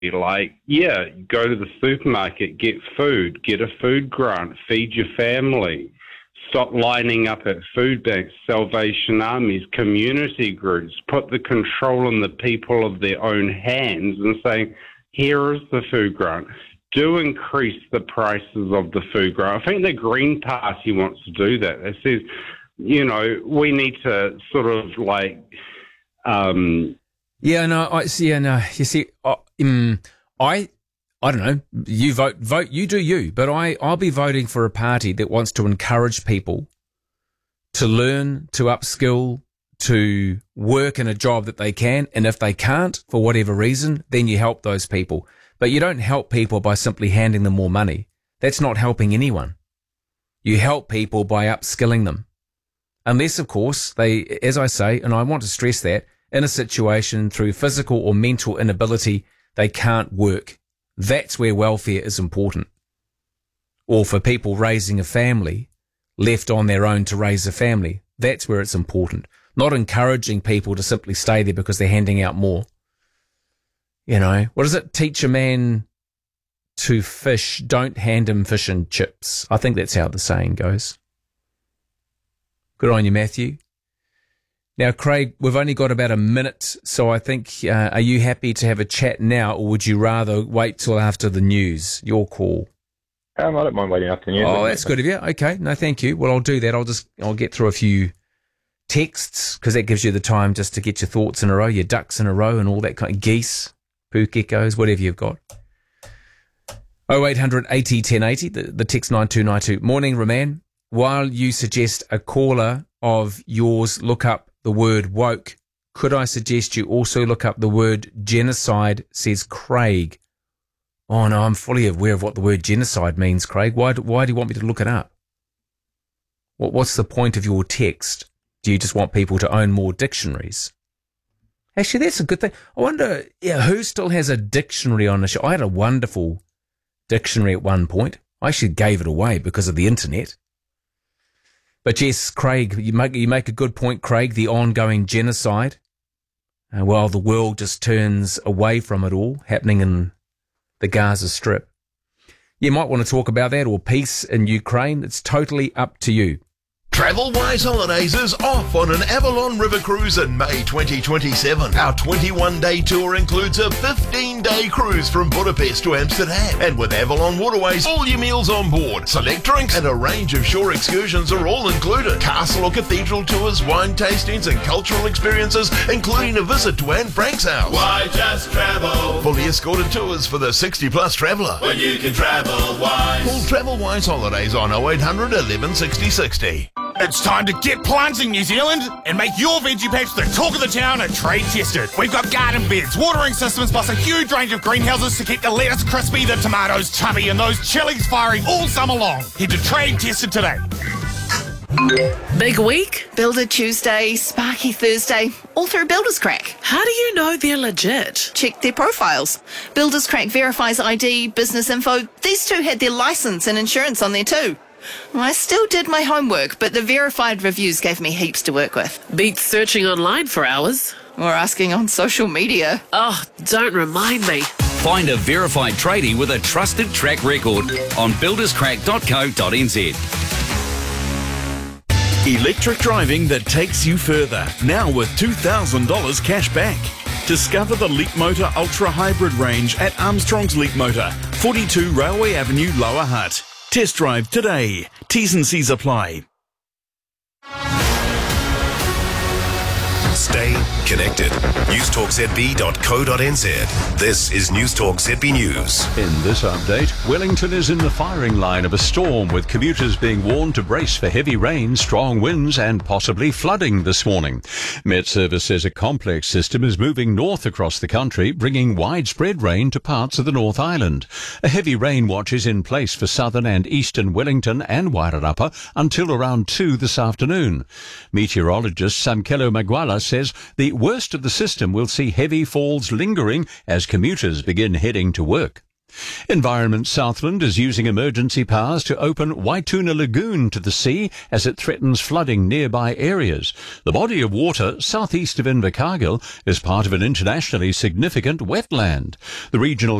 Like, yeah, go to the supermarket, get food, get a food grant, feed your family, stop lining up at food banks, Salvation Armies, community groups, put the control in the people of their own hands and saying, here is the food grant. Do increase the prices of the food grant. I think the Green Party wants to do that. It says, you know, we need to sort of like... You see, I don't know. You vote. You do you. But I'll be voting for a party that wants to encourage people to learn, to upskill, to work in a job that they can. And if they can't, for whatever reason, then you help those people. But you don't help people by simply handing them more money. That's not helping anyone. You help people by upskilling them. Unless, of course, they, as I say, and I want to stress that, in a situation through physical or mental inability, they can't work. That's where welfare is important. Or for people raising a family, left on their own to raise a family, that's where it's important. Not encouraging people to simply stay there because they're handing out more. You know, what does it teach a man to fish? Don't hand him fish and chips. I think that's how the saying goes. Good on you, Matthew. Now, Craig, we've only got about a minute, so I think, are you happy to have a chat now, or would you rather wait till after the news? Your call. I don't mind waiting after the news. Oh, that's good of you. Okay, no, thank you. Well, I'll do that. I'll get through a few texts, because that gives you the time just to get your thoughts in a row, your ducks in a row, and all that kind of geese, pukekos, whatever you've got. 0800 80 1080, the text 9292. Morning, Roman. While you suggest a caller of yours look up the word woke, could I suggest you also look up the word genocide, says Craig. Oh no, I'm fully aware of what the word genocide means, Craig. Why do you want me to look it up? What's the point of your text? Do you just want people to own more dictionaries? Actually, that's a good thing. I wonder, who still has a dictionary on the show? I had a wonderful dictionary at one point. I actually gave it away because of the internet. But yes, Craig, you make a good point, Craig, the ongoing genocide. While the world just turns away from it all, happening in the Gaza Strip. You might want to talk about that, or peace in Ukraine. It's totally up to you. Travel Wise Holidays is off on an Avalon River cruise in May 2027. Our 21-day tour includes a 15-day cruise from Budapest to Amsterdam. And with Avalon Waterways, all your meals on board, select drinks, and a range of shore excursions are all included. Castle or cathedral tours, wine tastings, and cultural experiences, including a visit to Anne Frank's house. Why just travel? Fully escorted tours for the 60-plus traveller. When you can travel wise. Call Travel Wise Holidays on 0800 11 60 60. It's time to get plunging, New Zealand, and make your veggie patch the talk of the town and trade tested. We've got garden beds, watering systems, plus a huge range of greenhouses to keep the lettuce crispy, the tomatoes chubby, and those chilies firing all summer long. Head to Trade Tested today. Big week? Builder Tuesday, Sparky Thursday, all through Builders Crack. How do you know they're legit? Check their profiles. Builders Crack verifies ID, business info. These two had their license and insurance on there too. I still did my homework, but the verified reviews gave me heaps to work with. Beats searching online for hours. Or asking on social media. Oh, don't remind me. Find a verified tradie with a trusted track record on builderscrack.co.nz. Electric driving that takes you further. Now with $2,000 cash back. Discover the Leapmotor Ultra Hybrid range at Armstrong's Leapmotor, 42 Railway Avenue, Lower Hutt. Test drive today. T's and C's apply. Stay connected. newstalkzb.co.nz. This is Newstalk ZB News. In this update, Wellington is in the firing line of a storm, with commuters being warned to brace for heavy rain, strong winds and possibly flooding this morning. Met Service says a complex system is moving north across the country, bringing widespread rain to parts of the North Island. A heavy rain watch is in place for southern and eastern Wellington and Wairarapa until around 2 this afternoon. Meteorologist Samkelo Magwala says the worst of the system will see heavy falls lingering as commuters begin heading to work. Environment Southland is using emergency powers to open Waituna Lagoon to the sea as it threatens flooding nearby areas. The body of water southeast of Invercargill is part of an internationally significant wetland. The regional